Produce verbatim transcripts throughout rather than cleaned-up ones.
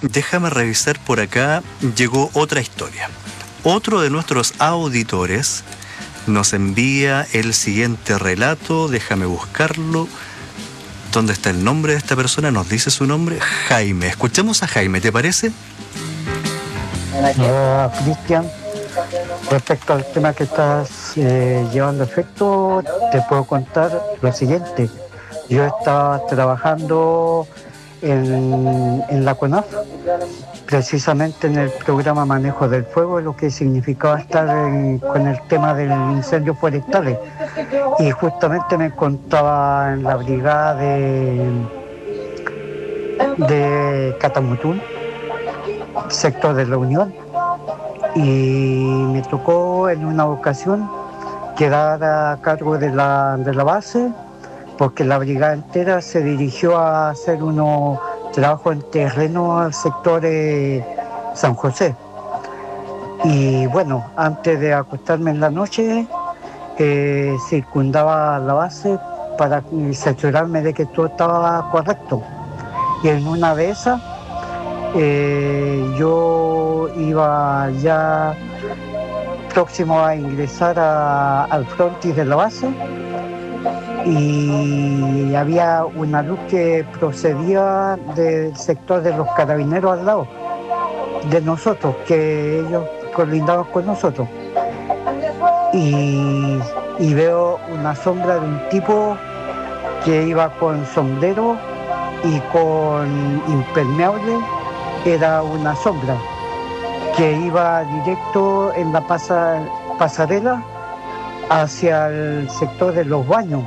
déjame revisar por acá. Llegó otra historia. Otro de nuestros auditores nos envía el siguiente relato. Déjame buscarlo. ¿Dónde está el nombre de esta persona? Nos dice su nombre, Jaime. Escuchemos a Jaime, ¿te parece? Uh, Cristian, respecto al tema que estás eh, llevando a efecto, te puedo contar lo siguiente. Yo estaba trabajando en, en la CONAF, precisamente en el programa Manejo del Fuego, lo que significaba estar en, con el tema del incendio forestales. Y justamente me encontraba en la brigada de, de Catamutún, sector de la Unión, y me tocó en una ocasión quedar a cargo de la, de la base, porque la brigada entera se dirigió a hacer unos trabajos en terreno al sector de San José. Y bueno, antes de acostarme en la noche, eh, circundaba la base para cerciorarme de que todo estaba correcto. Y en una de esas, eh, yo iba ya próximo a ingresar a, al frontis de la base, y había una luz que procedía del sector de los carabineros al lado de nosotros, que ellos colindaban con nosotros. Y, y veo una sombra de un tipo que iba con sombrero y con impermeable. Era una sombra que iba directo en la pasa, pasarela hacia el sector de los baños.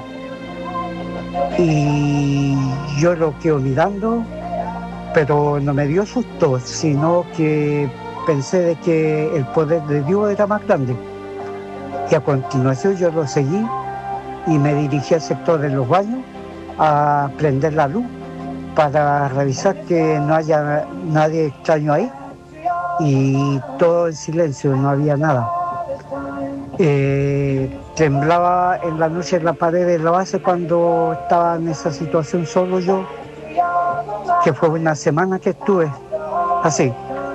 Y yo lo quedo mirando, pero no me dio susto, sino que pensé de que el poder de Dios era más grande. Y a continuación yo lo seguí y me dirigí al sector de los baños a prender la luz para revisar que no haya nadie extraño ahí, y todo en silencio, no había nada. Eh, temblaba en la noche en la pared de la base cuando estaba en esa situación solo yo, que fue una semana que estuve así.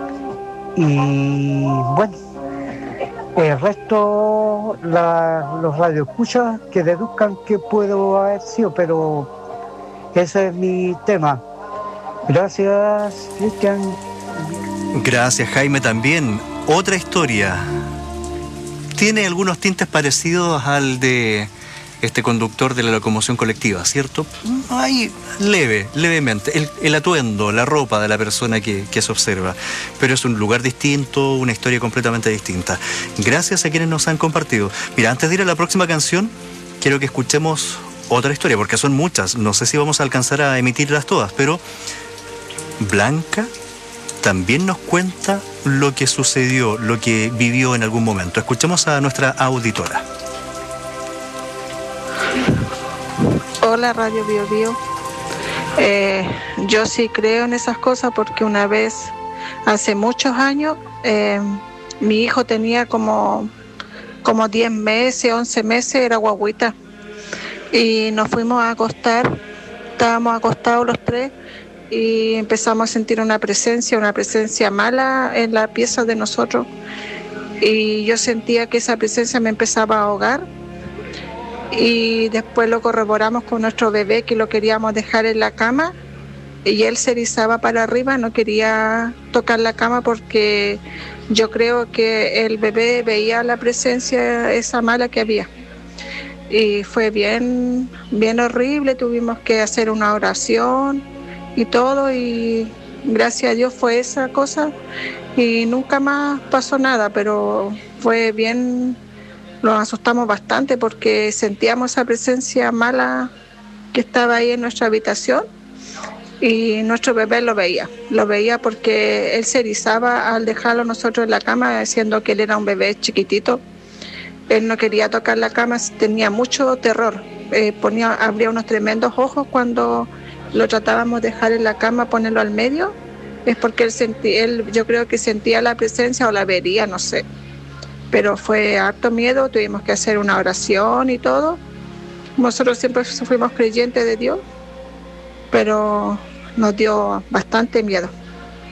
Y bueno, el resto, la, los radioescuchas que deduzcan que puedo haber sido, pero ese es mi tema. Gracias, Cristian. Gracias, Jaime, también. Otra historia. Tiene algunos tintes parecidos al de este conductor de la locomoción colectiva, ¿cierto? Ahí, leve, levemente. El, el atuendo, la ropa de la persona que, que se observa. Pero es un lugar distinto, una historia completamente distinta. Gracias a quienes nos han compartido. Mira, antes de ir a la próxima canción, quiero que escuchemos otra historia, porque son muchas. No sé si vamos a alcanzar a emitirlas todas, pero Blanca también nos cuenta lo que sucedió, lo que vivió en algún momento. Escuchemos a nuestra auditora. Hola, Radio Bio Bio. Eh, yo sí creo en esas cosas porque una vez, hace muchos años, eh, mi hijo tenía como, como diez meses, once meses, era guagüita. Y nos fuimos a acostar, estábamos acostados los tres, y empezamos a sentir una presencia, una presencia mala en la pieza de nosotros. Y yo sentía que esa presencia me empezaba a ahogar. Y después lo corroboramos con nuestro bebé, que lo queríamos dejar en la cama. Y él se erizaba para arriba, no quería tocar la cama porque yo creo que el bebé veía la presencia esa mala que había. Y fue bien, bien horrible, tuvimos que hacer una oración y todo, y gracias a Dios fue esa cosa y nunca más pasó nada, pero fue bien, nos asustamos bastante porque sentíamos esa presencia mala que estaba ahí en nuestra habitación, y nuestro bebé lo veía, lo veía porque él se erizaba al dejarlo nosotros en la cama, siendo que él era un bebé chiquitito. Él no quería tocar la cama, tenía mucho terror, eh, ponía, abría unos tremendos ojos cuando lo tratábamos de dejar en la cama, ponerlo al medio. Es porque él, sentía, él yo creo que sentía la presencia o la vería, no sé. Pero fue harto miedo, tuvimos que hacer una oración y todo. Nosotros siempre fuimos creyentes de Dios, pero nos dio bastante miedo.